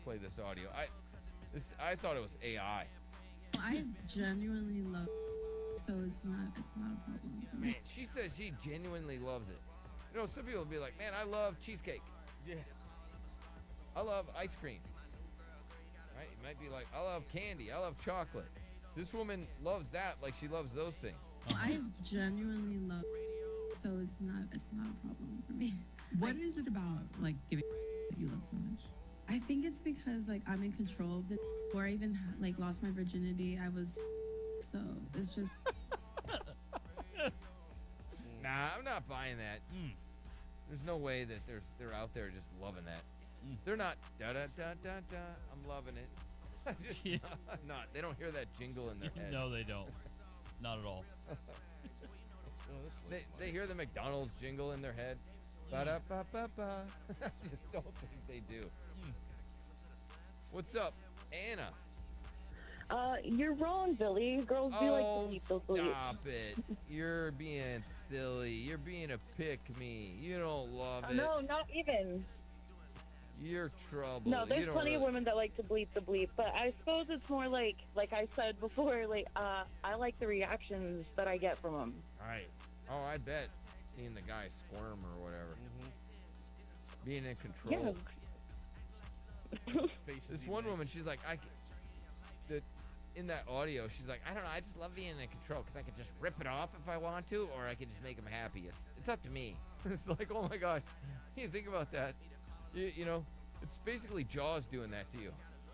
play this audio. I thought it was AI. I genuinely love so it's not a problem for me. Man, she says she genuinely loves it. You know, some people will be like, man, I love cheesecake. Yeah. I love ice cream. Right? You might be like, I love candy. I love chocolate. This woman loves that like she loves those things. I genuinely love so it's not a problem for me. What is it about like giving that you love so much? I think it's because like I'm in control of the before I even like lost my virginity. I was so it's just Nah, I'm not buying that. There's no way that they're out there just loving that. They're not da da da da da. I'm loving it. Just not. They don't hear that jingle in their head. No, they don't. Not at all. They hear the McDonald's jingle in their head. Ba da ba ba ba. I just don't think they do. What's up, Anna? You're wrong, Billy. Girls do like to keep those beliefs. Stop it. You're being silly. You're being a pick-me. You don't love it. No, not even. You're trouble. No, there's You don't plenty of really- women that like to bleep the bleep, but I suppose it's more like I said before, like I like the reactions that I get from them. Right. Oh, I bet. Seeing the guy squirm or whatever. Being in control. This one woman, she's like, in that audio, she's like, I don't know, I just love being in control because I can just rip it off if I want to, or I can just make them happy. It's up to me. It's like, oh my gosh, you think about that. You know, it's basically Jaws doing that to you.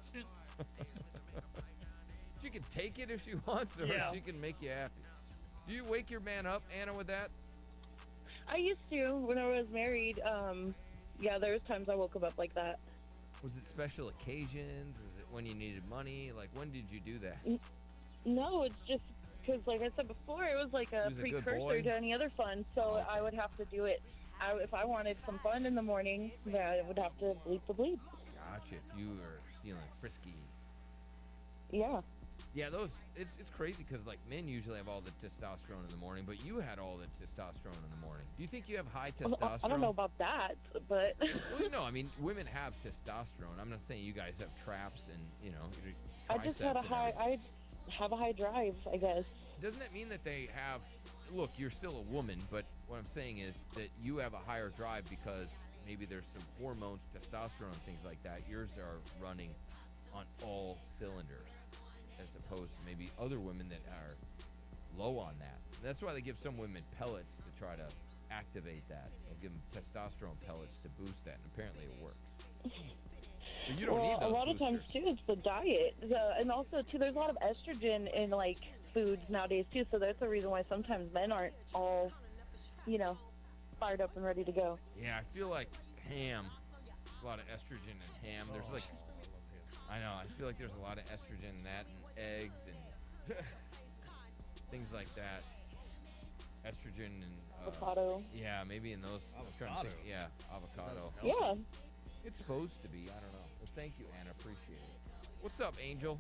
She can take it if she wants, or she can make you happy. Do you wake your man up, Anna, with that? I used to when I was married. Yeah, there was times I woke up like that. Was it special occasions? Was it when you needed money? Like, when did you do that? No, it's just because, like I said before, it was like a He was a good precursor boy? to any other fun. So I would have to do it. If I wanted some fun in the morning, then I would have to bleep the bleep. Gotcha. If you were feeling frisky. Yeah. Yeah, it's crazy because like men usually have all the testosterone in the morning, but you had all the testosterone in the morning. Do you think you have high testosterone? I don't know about that, but Well, no, I mean women have testosterone. I'm not saying you guys have traps and your I just had a triceps and high. everything. I have a high drive, I guess. Doesn't that mean that they have? Look, you're still a woman, but what I'm saying is that you have a higher drive because maybe there's some hormones, testosterone, things like that. Yours are running on all cylinders, as opposed to maybe other women that are low on that. That's why they give some women pellets to try to activate that. They'll give them testosterone pellets to boost that, and apparently it works. But you don't need those a lot of times boosters. too, it's the diet, and also too, there's a lot of estrogen in like foods nowadays too. So that's the reason why sometimes men aren't all, fired up and ready to go. Yeah, I feel like ham. There's a lot of estrogen in ham. There's like, I know. I feel like there's a lot of estrogen in that, and eggs and things like that. Estrogen and Avocado. Yeah, maybe in those. I'm trying to think, yeah, avocado. Yeah. It's supposed to be. I don't know. Well, thank you, Anna. Appreciate it. What's up, Angel?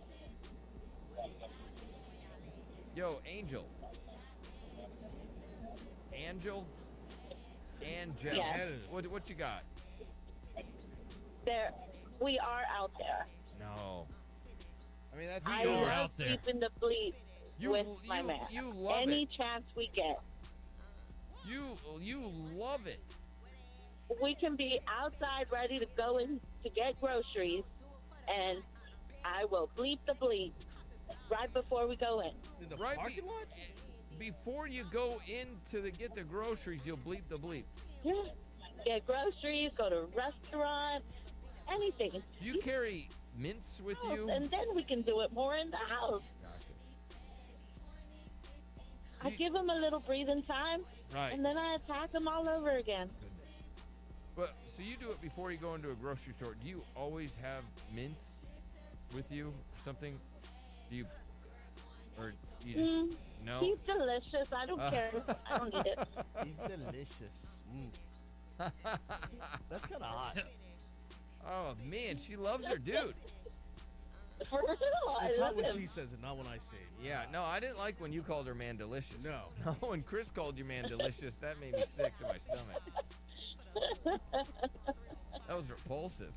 Yo, Angel. Angel? Angel. Yes. What you got? There, we are out there. No. I mean, that's I You're love out there. sleeping the bleep with my man. You love Any it. chance we get. You love it. We can be outside ready to go in to get groceries, and I will bleep the bleep right before we go in. In the Right parking lot? Before you go in to get the groceries, you'll bleep the bleep. Yeah. Get groceries, go to a restaurant, anything. Do you carry mints with you? And then we can do it more in the house. Gotcha. I give them a little breathing time, Right. and then I attack them all over again. But so you do it before you go into a grocery store. Do you always have mints with you? Something? Do you, or you just no? He's delicious. I don't care. I don't need it. He's delicious. That's kind of hot. Oh man, she loves her dude. For real, I It's love hot when him. she says it, not when I say it. Yeah, no, I didn't like when you called her man delicious. No. No, when Chris called you man delicious, that made me sick to my stomach. That was repulsive.